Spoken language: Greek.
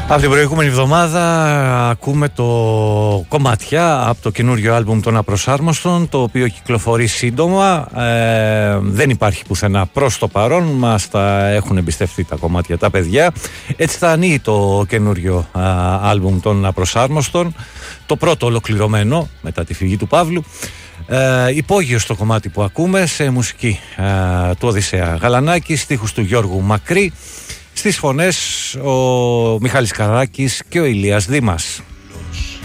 Από την προηγούμενη εβδομάδα ακούμε το κομμάτια από το καινούριο άλμπουμ των Απροσάρμοστων, το οποίο κυκλοφορεί σύντομα. Δεν υπάρχει πουθενά προς το παρόν, μας τα έχουν εμπιστευτεί τα κομμάτια τα παιδιά. Έτσι θα ανοίγει το καινούριο άλμπουμ των Απροσάρμοστων, το πρώτο ολοκληρωμένο μετά τη φυγή του Παύλου. Υπόγειο στο κομμάτι που ακούμε, σε μουσική του Οδυσσέα Γαλανάκη, στίχους του Γιώργου Μακρύ, στις φωνές ο Μιχάλης Καράκης και ο Ηλίας Δήμας.